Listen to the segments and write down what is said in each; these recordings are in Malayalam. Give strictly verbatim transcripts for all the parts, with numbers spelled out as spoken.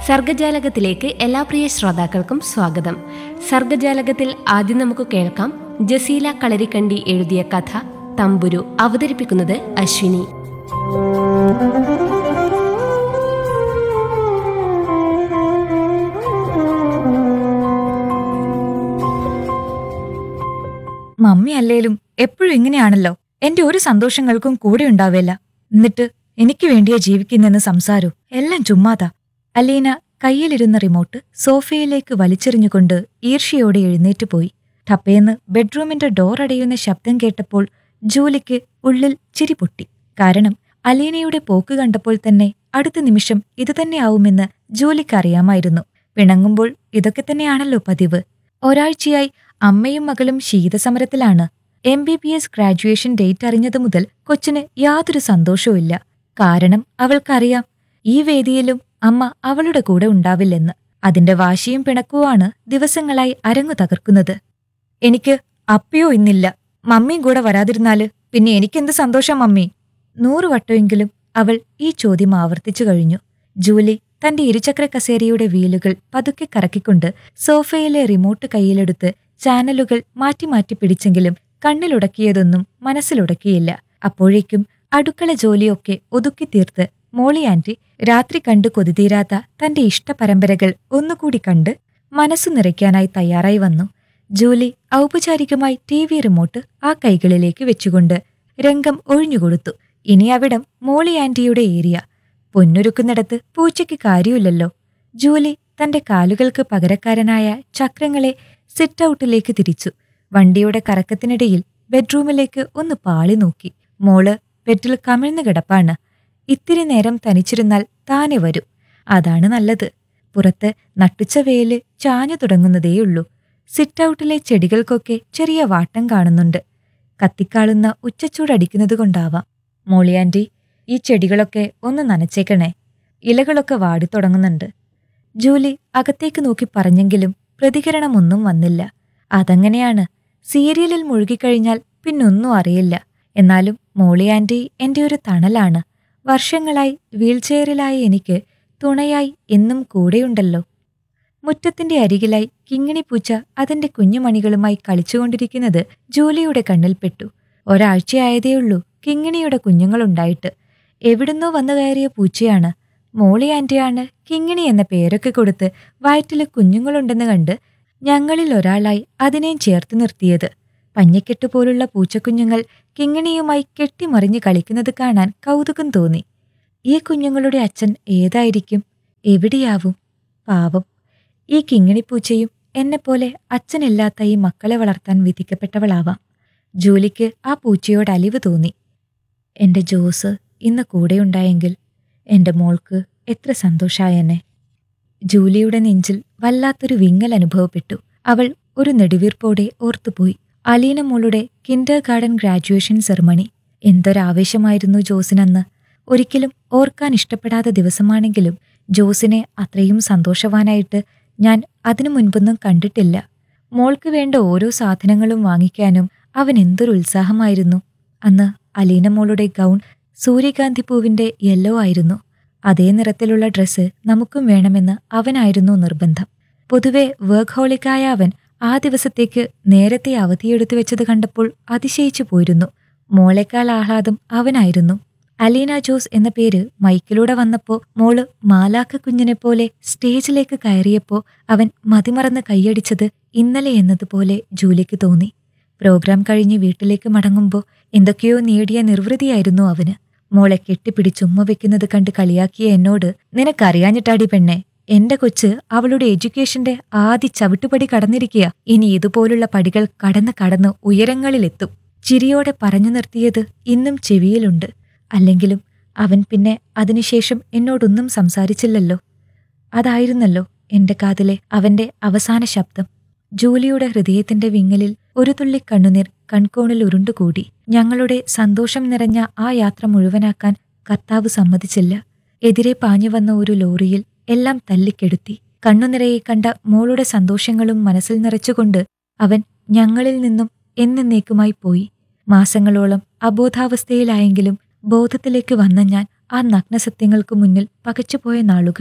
സർഗജാലകത്തിലേക്ക് എല്ലാ പ്രിയ ശ്രോതാക്കൾക്കും സ്വാഗതം. സർഗജാലകത്തിൽ ആദ്യം നമുക്ക് കേൾക്കാം ജസീല കളരിക്കണ്ടി എഴുതിയ കഥ തമ്പുരു. അവതരിപ്പിക്കുന്നത് അശ്വിനി. മമ്മി അല്ലേലും എപ്പോഴും ഇങ്ങനെയാണല്ലോ. എന്റെ ഒരു സന്തോഷങ്ങൾക്കും കൂടെ ഉണ്ടാവില്ല. എന്നിട്ട് എനിക്ക് വേണ്ടിയാ ജീവിക്കുന്നെന്ന് സംസാരവും എല്ലാം ചുമ്മാതാ. അലീന കയ്യിലിരുന്ന റിമോട്ട് സോഫയിലേക്ക് വലിച്ചെറിഞ്ഞുകൊണ്ട് ഈർഷ്യയോടെ എഴുന്നേറ്റ് പോയി. ടപ്പേന്ന് ബെഡ്റൂമിന്റെ ഡോർ അടയുന്ന ശബ്ദം കേട്ടപ്പോൾ ജൂലിക്ക് ഉള്ളിൽ ചിരി പൊട്ടി. കാരണം അലീനയുടെ പോക്ക് കണ്ടപ്പോൾ തന്നെ അടുത്ത നിമിഷം ഇതുതന്നെയാവുമെന്ന് ജൂലിക്കറിയാമായിരുന്നു. പിണങ്ങുമ്പോൾ ഇതൊക്കെ തന്നെയാണല്ലോ പതിവ്. ഒരാഴ്ചയായി അമ്മയും മകളും ശീതസമരത്തിലാണ്. M B B S graduation date അറിഞ്ഞതു മുതൽ കൊച്ചിന് യാതൊരു സന്തോഷവുമില്ല. കാരണം അവൾക്കറിയാം ഈ വേദിയിലും അമ്മ അവളുടെ കൂടെ ഉണ്ടാവില്ലെന്ന്. അതിന്റെ വാശിയും പിണക്കുവാണ് ദിവസങ്ങളായി അരങ്ങു തകർക്കുന്നത്. എനിക്ക് അപ്പയോ ഇന്നില്ല. മമ്മിയും കൂടെ വരാതിരുന്നാല് പിന്നെ എനിക്കെന്ത് സന്തോഷം മമ്മി? നൂറുവട്ടമെങ്കിലും അവൾ ഈ ചോദ്യം ആവർത്തിച്ചു കഴിഞ്ഞു. ജൂലി തന്റെ ഇരുചക്ര കസേരയുടെ വീലുകൾ പതുക്കെ കറക്കിക്കൊണ്ട് സോഫയിലെ റിമോട്ട് കയ്യിലെടുത്ത് ചാനലുകൾ മാറ്റി മാറ്റി പിടിച്ചെങ്കിലും കണ്ണിലുടക്കിയതൊന്നും മനസ്സിലുടക്കിയില്ല. അപ്പോഴേക്കും അടുക്കള ജോലിയൊക്കെ ഒതുക്കി തീർത്ത് മോളി ആന്റി രാത്രി കണ്ടു കൊതിതീരാത്ത തന്റെ ഇഷ്ടപരമ്പരകൾ ഒന്നുകൂടി കണ്ട് മനസ്സു നിറയ്ക്കാനായി തയ്യാറായി വന്നു. ജൂലി ഔപചാരികമായി ടി വി റിമോട്ട് ആ കൈകളിലേക്ക് വെച്ചുകൊണ്ട് രംഗം ഒഴിഞ്ഞുകൊടുത്തു. ഇനി അവിടം മോളി ആന്റിയുടെ ഏരിയ. പൊന്നൊരുക്കുന്നിടത്ത് പൂച്ചയ്ക്ക് കാര്യമില്ലല്ലോ. ജൂലി തന്റെ കാലുകൾക്ക് പകരക്കാരനായ ചക്രങ്ങളെ സിറ്റ് ഔട്ടിലേക്ക് തിരിച്ചു. വണ്ടിയുടെ കറക്കത്തിനിടയിൽ ബെഡ്റൂമിലേക്ക് ഒന്ന് പാളി നോക്കി. മോള് ബെഡിൽ കമിഴ്ന്നു കിടപ്പാണ്. ഇത്തിരി നേരം തനിച്ചിരുന്നാൽ താനെ വരും. അതാണ് നല്ലത്. പുറത്ത് നട്ടുച്ച വെയില് ചാഞ്ഞു തുടങ്ങുന്നതേയുള്ളൂ. സിറ്റ് ഔട്ടിലെ ചെടികൾക്കൊക്കെ ചെറിയ വാട്ടം കാണുന്നുണ്ട്. കത്തിക്കാളുന്ന ഉച്ചച്ചൂടടിക്കുന്നതുകൊണ്ടാവാം. മോളിയാന്റി, ഈ ചെടികളൊക്കെ ഒന്ന് നനച്ചേക്കണേ. ഇലകളൊക്കെ വാടിത്തുടങ്ങുന്നുണ്ട്. ജൂലി അകത്തേക്ക് നോക്കി പറഞ്ഞെങ്കിലും പ്രതികരണമൊന്നും വന്നില്ല. അതങ്ങനെയാണ്. സീരിയലിൽ മുഴുകിക്കഴിഞ്ഞാൽ പിന്നൊന്നും അറിയില്ല. എന്നാലും മോളിയാന്റി എന്റെ ഒരു തണലാണ്. വർഷങ്ങളായി വീൽചെയറിലായി എനിക്ക് തുണയായി എന്നും കൂടെയുണ്ടല്ലോ. മുറ്റത്തിന്റെ അരികിലായി കിങ്ങിണിപ്പൂച്ച അതിന്റെ കുഞ്ഞുമണികളുമായി കളിച്ചുകൊണ്ടിരിക്കുന്നത് ജൂലിയുടെ കണ്ണിൽപ്പെട്ടു. ഒരാഴ്ചയായതേയുള്ളൂ കിങ്ങിണിയുടെ കുഞ്ഞുങ്ങളുണ്ടായിട്ട്. എവിടുന്നോ വന്നു കയറിയ പൂച്ചയാണ്. മോളി ആന്റിയാണ് കിങ്ങിണി എന്ന പേരൊക്കെ കൊടുത്ത് വയറ്റില് കുഞ്ഞുങ്ങളുണ്ടെന്ന് കണ്ട് ഞങ്ങളിൽ ഒരാളായി അതിനെയും ചേർത്ത് നിർത്തിയത്. പഞ്ഞിക്കെട്ടുപോലുള്ള പൂച്ചക്കുഞ്ഞുങ്ങൾ കിങ്ങിണിയുമായി കെട്ടിമറിഞ്ഞ് കളിക്കുന്നത് കാണാൻ കൗതുകം തോന്നി. ഈ കുഞ്ഞുങ്ങളുടെ അച്ഛൻ ഏതായിരിക്കും? എവിടെയാവും? പാവം, ഈ കിങ്ങിണിപ്പൂച്ചയും എന്നെപ്പോലെ അച്ഛനില്ലാത്ത ഈ മക്കളെ വളർത്താൻ വിധിക്കപ്പെട്ടവളാവാം. ജൂലിക്ക് ആ പൂച്ചയോട് അലിവ് തോന്നി. എന്റെ ജോസ് ഇന്ന് കൂടെയുണ്ടായെങ്കിൽ എന്റെ മോൾക്ക് എത്ര സന്തോഷായെന്നെ. ജൂലിയുടെ നെഞ്ചിൽ വല്ലാത്തൊരു വിങ്ങൽ അനുഭവപ്പെട്ടു. അവൾ ഒരു നെടുവീർപ്പോടെ ഓർത്തുപോയി. അലീന മോളുടെ കിൻഡർ ഗാർഡൻ ഗ്രാജുവേഷൻ സെറിമണി. എന്തൊരാവേശമായിരുന്നു ജോസിനന്ന്. ഒരിക്കലും ഓർക്കാൻ ഇഷ്ടപ്പെടാത്ത ദിവസമാണെങ്കിലും ജോസിനെ അത്രയും സന്തോഷവാനായിട്ട് ഞാൻ അതിനു മുൻപൊന്നും കണ്ടിട്ടില്ല. മോൾക്ക് വേണ്ട ഓരോ സാധനങ്ങളും വാങ്ങിക്കാനും അവൻ എന്തൊരു ഉത്സാഹമായിരുന്നു. അന്ന് അലീന മോളുടെ ഗൗൺ സൂര്യകാന്തി പൂവിന്റെ യെല്ലോ ആയിരുന്നു. അതേ നിറത്തിലുള്ള ഡ്രസ്സ് നമുക്കും വേണമെന്ന് അവനായിരുന്നു നിർബന്ധം. പൊതുവെ വർക്ക് ഹോളിക്കായ അവൻ ആ ദിവസത്തേക്ക് നേരത്തെ അവധിയെടുത്തു വെച്ചത് കണ്ടപ്പോൾ അതിശയിച്ചു പോയിരുന്നു. മോളേക്കാൾ ആഹ്ലാദം അവനായിരുന്നു. അലീന ജോസ് എന്ന പേര് മൈക്കിലൂടെ വന്നപ്പോ മോള് മാലാഖ കുഞ്ഞിനെപ്പോലെ സ്റ്റേജിലേക്ക് കയറിയപ്പോ അവൻ മതിമറന്ന് കൈയടിച്ചത് ഇന്നലെ എന്നതുപോലെ ജൂലിക്ക് തോന്നി. പ്രോഗ്രാം കഴിഞ്ഞ് വീട്ടിലേക്ക് മടങ്ങുമ്പോൾ എന്തൊക്കെയോ നേടിയ നിർവൃതിയായിരുന്നു അവന്. മോളെ കെട്ടിപ്പിടിച്ചുമ്മ വെക്കുന്നത് കണ്ട് കളിയാക്കിയ എന്നോട്, നിനക്കറിയാഞ്ഞിട്ടാടി പെണ്ണെ, എന്റെ കൊച്ച് അവളുടെ എഡ്യൂക്കേഷന്റെ ആദ്യ ചവിട്ടുപടി കടന്നിരിക്കുക. ഇനി ഇതുപോലുള്ള പടികൾ കടന്ന് കടന്ന് ഉയരങ്ങളിലെത്തും. ചിരിയോടെ പറഞ്ഞു നിർത്തിയത് ഇന്നും ചെവിയിലുണ്ട്. അല്ലെങ്കിലും അവൻ പിന്നെ അതിനുശേഷം എന്നോടൊന്നും സംസാരിച്ചില്ലല്ലോ. അതായിരുന്നല്ലോ എന്റെ കാതിലെ അവന്റെ അവസാന ശബ്ദം. ജൂലിയുടെ ഹൃദയത്തിന്റെ വിങ്ങലിൽ ഒരു തുള്ളി കണ്ണുനീർ കൺകോണിൽ ഉരുണ്ടുകൂടി. ഞങ്ങളുടെ സന്തോഷം നിറഞ്ഞ ആ യാത്ര മുഴുവനാക്കാൻ കർത്താവ് സമ്മതിച്ചില്ല. എതിരെ പാഞ്ഞുവന്ന ഒരു ലോറിയിൽ എല്ലാം തല്ലിക്കെടുത്തി. കണ്ണുനിറയെ കണ്ട മോളുടെ സന്തോഷങ്ങളും മനസ്സിൽ നിറച്ചുകൊണ്ട് അവൻ ഞങ്ങളിൽ നിന്നും എന്നേക്കുമായി പോയി. മാസങ്ങളോളം അബോധാവസ്ഥയിലായെങ്കിലും ബോധത്തിലേക്ക് വന്ന ഞാൻ ആ നഗ്നസത്യങ്ങൾക്കു മുന്നിൽ പകച്ചുപോയ നാളുകൾ.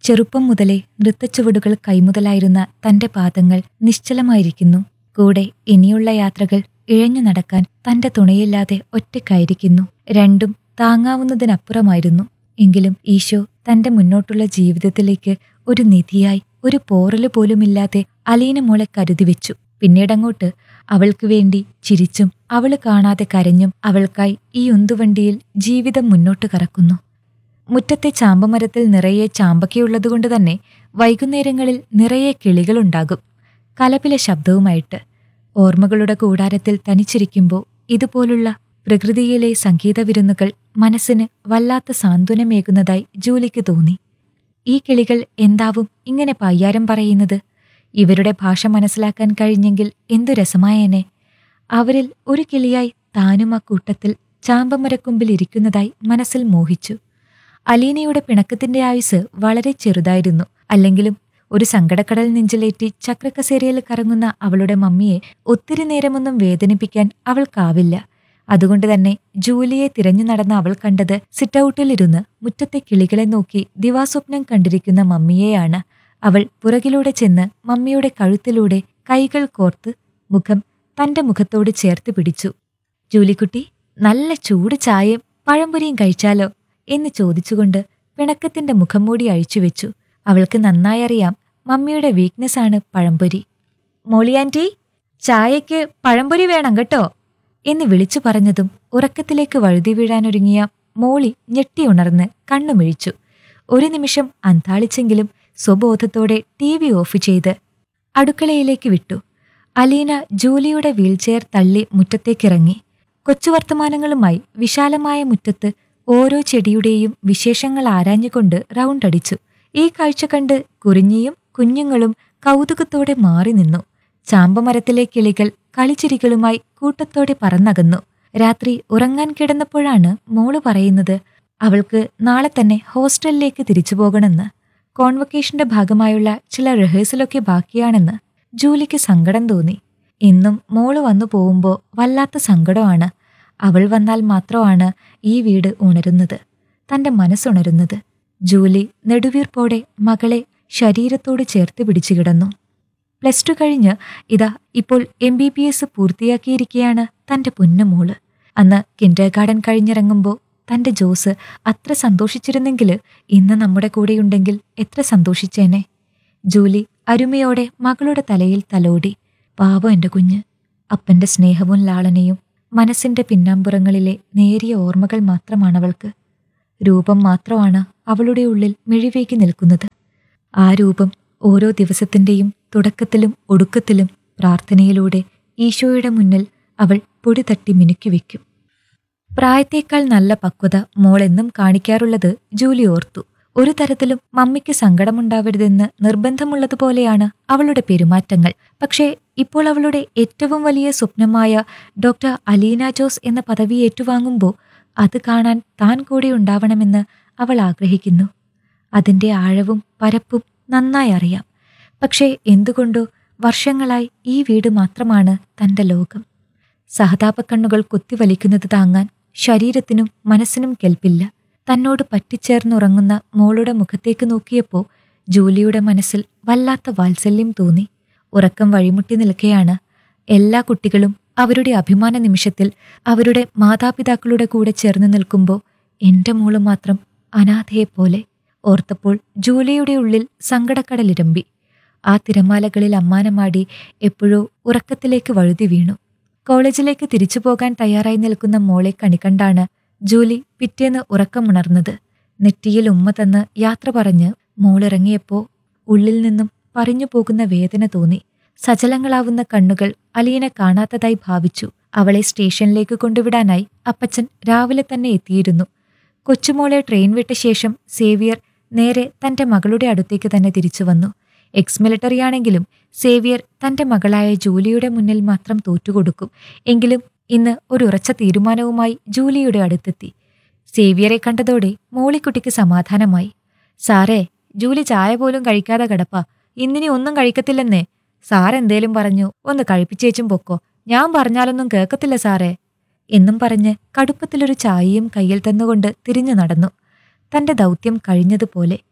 ചെറുപ്പം മുതലേ നൃത്തച്ചുവടുകൾ കൈമുതലായിരുന്ന തന്റെ പാദങ്ങൾ നിശ്ചലമായിരിക്കുന്നു. കൂടെ ഇനിയുള്ള യാത്രകൾ ഇഴഞ്ഞു നടക്കാൻ തന്റെ തുണയില്ലാതെ ഒറ്റയ്ക്കായിരിക്കുന്നു. രണ്ടും താങ്ങാവുന്നതിനപ്പുറമായിരുന്നു. എങ്കിലും ഈശോ തന്റെ മുന്നോട്ടുള്ള ജീവിതത്തിലേക്ക് ഒരു നിധിയായി, ഒരു പോറല് പോലുമില്ലാതെ അലീന മോളെ കരുതി വെച്ചു. പിന്നീടങ്ങോട്ട് അവൾക്കു വേണ്ടി ചിരിച്ചും അവള് കാണാതെ കരഞ്ഞും അവൾക്കായി ഈ ഉന്തുവണ്ടിയിൽ ജീവിതം മുന്നോട്ട് കറക്കുന്നു. മുറ്റത്തെ ചാമ്പമരത്തിൽ നിറയെ ചാമ്പക്കയുള്ളതുകൊണ്ട് തന്നെ വൈകുന്നേരങ്ങളിൽ നിറയെ കിളികളുണ്ടാകും, കലപില ശബ്ദവുമായിട്ട്. ഓർമ്മകളുടെ കൂടാരത്തിൽ തനിച്ചിരിക്കുമ്പോൾ ഇതുപോലുള്ള പ്രകൃതിയിലെ സംഗീത വിരുന്നുകൾ മനസ്സിന് വല്ലാത്ത സാന്ത്വനമേകുന്നതായി ജൂലിക്ക് തോന്നി. ഈ കിളികൾ എന്താവും ഇങ്ങനെ പയ്യാരം പറയുന്നത്? ഇവരുടെ ഭാഷ മനസ്സിലാക്കാൻ കഴിഞ്ഞെങ്കിൽ എന്തു രസമായേനെ. അവരിൽ ഒരു കിളിയായി താനും ആ കൂട്ടത്തിൽ ചാമ്പമരക്കൊമ്പിൽ ഇരിക്കുന്നതായി മനസ്സിൽ മോഹിച്ചു. അലീനയുടെ പിണക്കത്തിന്റെ ആയുസ് വളരെ ചെറുതായിരുന്നു. അല്ലെങ്കിലും ഒരു സങ്കടക്കടൽ നെഞ്ചിലേറ്റി ചക്രക്കസേരയിൽ കറങ്ങുന്ന അവളുടെ മമ്മിയെ ഒത്തിരി നേരമൊന്നും വേദനിപ്പിക്കാൻ അവൾക്കാവില്ല. അതുകൊണ്ട് തന്നെ ജൂലിയെ തിരഞ്ഞു നടന്ന അവൾ കണ്ടത് സിറ്റൌട്ടിലിരുന്ന് മുറ്റത്തെ കിളികളെ നോക്കി ദിവാസ്വപ്നം കണ്ടിരിക്കുന്ന മമ്മിയെയാണ്. അവൾ പുറകിലൂടെ ചെന്ന് മമ്മിയുടെ കഴുത്തിലൂടെ കൈകൾ കോർത്ത് മുഖം തന്റെ മുഖത്തോട് ചേർത്ത് പിടിച്ചു. ജൂലിക്കുട്ടി, നല്ല ചൂട് ചായയും പഴംപൊരിയും കഴിച്ചാലോ എന്ന് ചോദിച്ചുകൊണ്ട് പിണക്കത്തിന്റെ മുഖം മൂടി അഴിച്ചുവെച്ചു. അവൾക്ക് നന്നായി അറിയാം മമ്മിയുടെ വീക്ക്നെസ്സാണ് പഴംപൊരി. മോളിയാൻറ്റി, ചായയ്ക്ക് പഴംപൊരി വേണം കേട്ടോ എന്ന് വിളിച്ചു പറഞ്ഞതും ഉറക്കത്തിലേക്ക് വഴുതി വീഴാനൊരുങ്ങിയ മോളി ഞെട്ടിയുണർന്ന് കണ്ണുമിഴിച്ചു. ഒരു നിമിഷം അന്താളിച്ചെങ്കിലും സ്വബോധത്തോടെ ടി വി ഓഫ് ചെയ്ത് അടുക്കളയിലേക്ക് വിട്ടു. അലീന ജൂലിയുടെ വീൽചെയർ തള്ളി മുറ്റത്തേക്കിറങ്ങി. കൊച്ചുവർത്തമാനങ്ങളുമായി വിശാലമായ മുറ്റത്ത് ഓരോ ചെടിയുടെയും വിശേഷങ്ങൾ ആരാഞ്ഞുകൊണ്ട് റൗണ്ടടിച്ചു. ഈ കാഴ്ച കണ്ട് കുറിഞ്ഞിയും കുഞ്ഞുങ്ങളും കൗതുകത്തോടെ മാറി നിന്നു. ചാമ്പമരത്തിലെ കിളികൾ കളിച്ചിരികളുമായി കൂട്ടത്തോടെ പറന്നകന്നു. രാത്രി ഉറങ്ങാൻ കിടന്നപ്പോഴാണ് മോള് പറയുന്നത് അവൾക്ക് നാളെ തന്നെ ഹോസ്റ്റലിലേക്ക് തിരിച്ചു പോകണമെന്ന്. കോൺവൊക്കേഷന്റെ ഭാഗമായുള്ള ചില റിഹേഴ്സലൊക്കെ ബാക്കിയാണെന്ന്. ജൂലിക്ക് സങ്കടം തോന്നി. ഇന്നും മോള് വന്നു പോകുമ്പോൾ വല്ലാത്ത സങ്കടമാണ്. അവൾ വന്നാൽ മാത്രമാണ് ഈ വീട് ഉണരുന്നത്, തന്റെ മനസ്സുണരുന്നത്. ജൂലി നെടുവീർപ്പോടെ മകളെ ശരീരത്തോട് ചേർത്ത് പിടിച്ചു കിടന്നു. പ്ലസ് ടു കഴിഞ്ഞ് ഇതാ ഇപ്പോൾ എം ബി ബി എസ് പൂർത്തിയാക്കിയിരിക്കുകയാണ് തന്റെ പൊന്നുമോള്. അന്ന് കിൻഡർ ഗാർഡൻ കഴിഞ്ഞിറങ്ങുമ്പോൾ തന്റെ ജോസ് അത്ര സന്തോഷിച്ചിരുന്നെങ്കിൽ ഇന്ന് നമ്മുടെ കൂടെയുണ്ടെങ്കിൽ എത്ര സന്തോഷിച്ചേനെ. ജൂലി അരുമയോടെ മകളുടെ തലയിൽ തലോടി. പാവം എന്റെ കുഞ്ഞ്. അപ്പന്റെ സ്നേഹവും ലാളനയും മനസ്സിന്റെ പിന്നാമ്പുറങ്ങളിലെ നേരിയ ഓർമ്മകൾ മാത്രമാണവൾക്ക്. രൂപം മാത്രമാണ് അവളുടെ ഉള്ളിൽ മിഴിവേക്കി നിൽക്കുന്നത്. ആ രൂപം ഓരോ ദിവസത്തിന്റെയും തുടക്കത്തിലും ഒടുക്കത്തിലും പ്രാർത്ഥനയിലൂടെ ഈശോയുടെ മുന്നിൽ അവൾ പൊടി തട്ടി മിനുക്കിവെക്കും. പ്രായത്തേക്കാൾ നല്ല പക്വത മോളെന്നും കാണിക്കാറുള്ളത് ജൂലി ഓർത്തു. ഒരു തരത്തിലും മമ്മിക്ക് സങ്കടമുണ്ടാവരുതെന്ന് നിർബന്ധമുള്ളതുപോലെയാണ് അവളുടെ പെരുമാറ്റങ്ങൾ. പക്ഷേ ഇപ്പോൾ അവളുടെ ഏറ്റവും വലിയ സ്വപ്നമായ ഡോക്ടർ അലീന ജോസ് എന്ന പദവി ഏറ്റുവാങ്ങുമ്പോൾ അത് കാണാൻ താൻ കൂടെ ഉണ്ടാവണമെന്ന് അവൾ ആഗ്രഹിക്കുന്നു. അതിന്റെ ആഴവും പരപ്പും നന്നായി അറിയാം. പക്ഷേ എന്തുകൊണ്ടോ വർഷങ്ങളായി ഈ വീട് മാത്രമാണ് തന്റെ ലോകം. സഹതാപക്കണ്ണുകൾ കുത്തിവലിക്കുന്നത് താങ്ങാൻ ശരീരത്തിനും മനസ്സിനും കെൽപ്പില്ല. തന്നോട് പറ്റിച്ചേർന്നുറങ്ങുന്ന മോളുടെ മുഖത്തേക്ക് നോക്കിയപ്പോൾ ജൂലിയുടെ മനസ്സിൽ വല്ലാത്ത വാത്സല്യം തോന്നി. ഉറക്കം വഴിമുട്ടി നിൽക്കെയാണ്. എല്ലാ കുട്ടികളും അവരുടെ അഭിമാന നിമിഷത്തിൽ അവരുടെ മാതാപിതാക്കളുടെ കൂടെ ചേർന്ന് നിൽക്കുമ്പോൾ എന്റെ മോള് മാത്രം അനാഥയെപ്പോലെ ഓർത്തപ്പോൾ ജൂലിയുടെ ഉള്ളിൽ സങ്കടക്കടലിരമ്പി. ആ തിരമാലകളിൽ അമ്മാനമാടി എപ്പോഴോ ഉറക്കത്തിലേക്ക് വഴുതി വീണു. കോളേജിലേക്ക് തിരിച്ചു പോകാൻ തയ്യാറായി നിൽക്കുന്ന മോളെ കണികണ്ടാണ് ജൂലി പിറ്റേന്ന് ഉറക്കമുണർന്നത്. നെറ്റിയിൽ ഉമ്മ തന്ന് യാത്ര പറഞ്ഞ് മോളിറങ്ങിയപ്പോ ഉള്ളിൽ നിന്നും പറഞ്ഞു പോകുന്ന വേദന തോന്നി. സചലങ്ങളാവുന്ന കണ്ണുകൾ അലീന കാണാത്തതായി ഭാവിച്ചു. അവളെ സ്റ്റേഷനിലേക്ക് കൊണ്ടുവിടാനായി അപ്പച്ചൻ രാവിലെ തന്നെ എത്തിയിരുന്നു. കൊച്ചുമോളെ ട്രെയിൻ വിട്ട ശേഷം സേവിയർ നേരെ തന്റെ മകളുടെ അടുത്തേക്ക് തന്നെ തിരിച്ചു വന്നു. എക്സ് മിലിറ്ററിയാണെങ്കിലും സേവിയർ തന്റെ മകളായ ജൂലിയുടെ മുന്നിൽ മാത്രം തോറ്റുകൊടുക്കും. എങ്കിലും ഇന്ന് ഒരു ഉറച്ച തീരുമാനവുമായി ജൂലിയുടെ അടുത്തെത്തി. സേവിയറെ കണ്ടതോടെ മോളിക്കുട്ടിക്ക് സമാധാനമായി. സാറേ, ജൂലി ചായ പോലും കഴിക്കാതെ കിടപ്പ. ഇന്നിനി ഒന്നും കഴിക്കത്തില്ലെന്നേ. സാറെന്തേലും പറഞ്ഞു ഒന്ന് കഴിപ്പിച്ചേച്ചും പൊക്കോ. ഞാൻ പറഞ്ഞാലൊന്നും കേൾക്കത്തില്ല സാറേ എന്നും പറഞ്ഞ് കടുപ്പത്തിലൊരു ചായയും കയ്യിൽ തന്നുകൊണ്ട് തിരിഞ്ഞു നടന്നു. തന്റെ ദൗത്യം കഴിഞ്ഞതുപോലെ.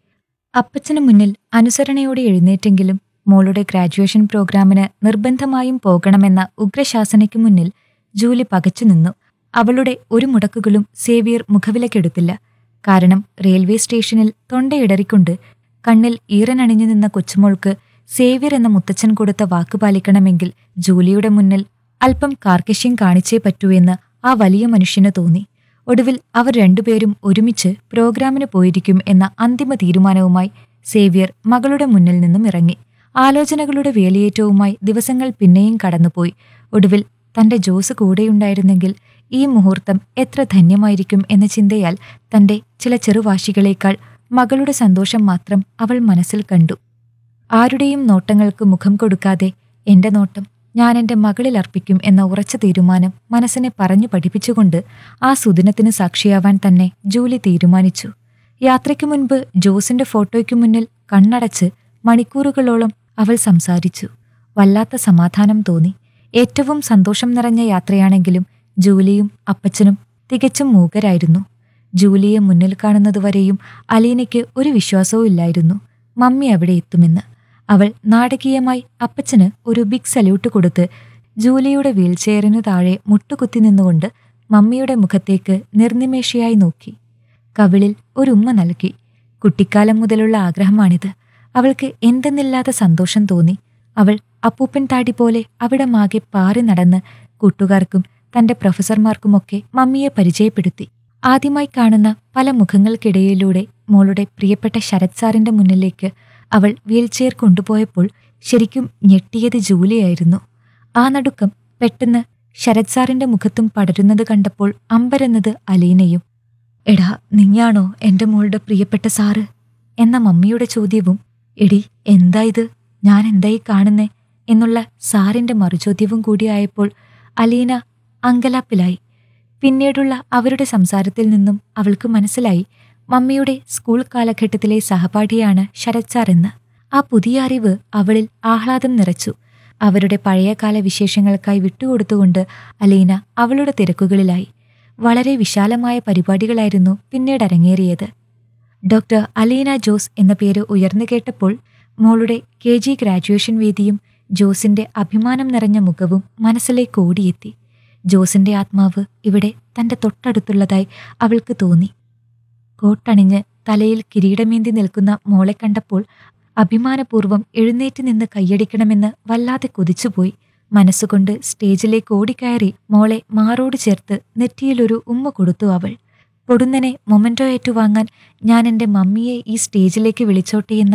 അപ്പച്ചനു മുന്നിൽ അനുസരണയോടെ എഴുന്നേറ്റെങ്കിലും മോളുടെ ഗ്രാജുവേഷൻ പ്രോഗ്രാമിന് നിർബന്ധമായും പോകണമെന്ന ഉഗ്രശാസനയ്ക്ക് മുന്നിൽ ജൂലി പകച്ചു നിന്നു. അവളുടെ ഒരു മുടക്കുകളും സേവിയർ മുഖവിലക്കെടുത്തില്ല. കാരണം റെയിൽവേ സ്റ്റേഷനിൽ തൊണ്ടയിടറിക്കൊണ്ട് കണ്ണിൽ ഈറനണിഞ്ഞു നിന്ന കൊച്ചുമോൾക്ക് സേവ്യർ എന്ന മുത്തച്ഛൻ കൊടുത്ത വാക്ക് പാലിക്കണമെങ്കിൽ ജൂലിയുടെ മുന്നിൽ അല്പം കാർക്കശ്യം കാണിച്ചേ പറ്റൂ എന്ന് ആ വലിയ മനുഷ്യന് തോന്നി. ഒടുവിൽ അവർ രണ്ടുപേരും ഒരുമിച്ച് പ്രോഗ്രാമിന് പോയിരിക്കും എന്ന അന്തിമ തീരുമാനവുമായി സേവ്യർ മകളുടെ മുന്നിൽ നിന്നും ഇറങ്ങി. ആലോചനകളുടെ വേലിയേറ്റവുമായി ദിവസങ്ങൾ പിന്നെയും കടന്നുപോയി. ഒടുവിൽ തന്റെ ജോസ് കൂടെയുണ്ടായിരുന്നെങ്കിൽ ഈ മുഹൂർത്തം എത്ര ധന്യമായിരിക്കും എന്ന ചിന്തയാൽ തന്റെ ചില ചെറുവാശികളേക്കാൾ മകളുടെ സന്തോഷം മാത്രം അവൾ മനസ്സിൽ കണ്ടു. ആരുടെയും നോട്ടങ്ങൾക്ക് മുഖം കൊടുക്കാതെ എന്റെ നോട്ടം ഞാൻ എന്റെ മകളിൽ അർപ്പിക്കും എന്ന ഉറച്ച തീരുമാനം മനസ്സിനെ പറഞ്ഞു പഠിപ്പിച്ചുകൊണ്ട് ആ സുദിനത്തിന് സാക്ഷിയാവാൻ തന്നെ ജൂലി തീരുമാനിച്ചു. യാത്രയ്ക്കു മുൻപ് ജോസിന്റെ ഫോട്ടോയ്ക്കു മുന്നിൽ കണ്ണടച്ച് മണിക്കൂറുകളോളം അവൾ സംസാരിച്ചു. വല്ലാത്ത സമാധാനം തോന്നി. ഏറ്റവും സന്തോഷം നിറഞ്ഞ യാത്രയാണെങ്കിലും ജൂലിയും അപ്പച്ചനും തികച്ചും മൂകരായിരുന്നു. ജൂലിയെ മുന്നിൽ കാണുന്നതുവരെയും അലീനയ്ക്ക് ഒരു വിശ്വാസവും ഇല്ലായിരുന്നു മമ്മി അവിടെ എത്തുമെന്ന്. അവൾ നാടകീയമായി അപ്പച്ചന് ഒരു ബിഗ് സല്യൂട്ട് കൊടുത്ത് ജൂലിയുടെ വീൽചെയറിനു താഴെ മുട്ടുകുത്തി നിന്നുകൊണ്ട് മമ്മിയുടെ മുഖത്തേക്ക് നിർനിമേഷയായി നോക്കി. കവിളിൽ ഒരുമ്മ നൽകി. കുട്ടിക്കാലം മുതലുള്ള ആഗ്രഹമാണിത്. അവൾക്ക് എന്തെന്നില്ലാത്ത സന്തോഷം തോന്നി. അവൾ അപ്പൂപ്പൻ താടി പോലെ അവിടെ മാകെ പാറി നടന്ന് കൂട്ടുകാർക്കും തന്റെ പ്രൊഫസർമാർക്കുമൊക്കെ മമ്മിയെ പരിചയപ്പെടുത്തി. ആദ്യമായി കാണുന്ന പല മുഖങ്ങൾക്കിടയിലൂടെ മോളുടെ പ്രിയപ്പെട്ട ശരത് സാറിന്റെ മുന്നിലേക്ക് അവൾ വീൽചെയർ കൊണ്ടുപോയപ്പോൾ ശരിക്കും ഞെട്ടിയത് ജൂലിയായിരുന്നു. ആ നടുക്കം പെട്ടെന്ന് ശരത് സാറിന്റെ മുഖത്തും പടരുന്നത് കണ്ടപ്പോൾ അമ്പരന്നത് അലീനയും. എടാ, നീയാണോ എന്റെ മോളുടെ പ്രിയപ്പെട്ട സാറ് എന്ന മമ്മിയുടെ ചോദ്യവും, എടി എന്താ ഇത്, ഞാൻ എന്തായി കാണുന്നേ എന്നുള്ള സാറിന്റെ മറുചോദ്യവും കൂടിയായപ്പോൾ അലീന അങ്കലാപ്പിലായി. പിന്നീടുള്ള അവരുടെ സംസാരത്തിൽ നിന്നും അവൾക്ക് മനസ്സിലായി മമ്മിയുടെ സ്കൂൾ കാലഘട്ടത്തിലെ സഹപാഠിയാണ് ശരത് സാർ എന്ന്. ആ പുതിയ അറിവ് അവളിൽ ആഹ്ലാദം നിറച്ചു. അവരുടെ പഴയകാല വിശേഷങ്ങൾക്കായി വിട്ടുകൊടുത്തുകൊണ്ട് അലീന അവളുടെ തിരക്കുകളിലായി. വളരെ വിശാലമായ പരിപാടികളായിരുന്നു പിന്നീട് അരങ്ങേറിയത്. ഡോക്ടർ അലീന ജോസ് എന്ന പേര് ഉയർന്നു കേട്ടപ്പോൾ മോളുടെ കെ ജി ഗ്രാജുവേഷൻ വേദിയും ജോസിന്റെ അഭിമാനം നിറഞ്ഞ മുഖവും മനസ്സിലേക്ക് ഓടിയെത്തി. ജോസിന്റെ ആത്മാവ് ഇവിടെ തന്റെ തൊട്ടടുത്തുള്ളതായി അവൾക്ക് തോന്നി. കോട്ടണിഞ്ഞ് തലയിൽ കിരീടമേന്തി നിൽക്കുന്ന മോളെ കണ്ടപ്പോൾ അഭിമാനപൂർവ്വം എഴുന്നേറ്റ് നിന്ന് കൈയടിക്കണമെന്ന് വല്ലാതെ കൊതിച്ചുപോയി. മനസ്സുകൊണ്ട് സ്റ്റേജിലേക്ക് ഓടിക്കയറി മോളെ മാറോട് ചേർത്ത് നെറ്റിയിലൊരു ഉമ്മ കൊടുത്തു അവൾ. പൊടുന്നനെ മൊമെന്റോ ഏറ്റുവാങ്ങാൻ ഞാൻ എന്റെ മമ്മിയെ ഈ സ്റ്റേജിലേക്ക് വിളിച്ചോട്ടെ എന്ന്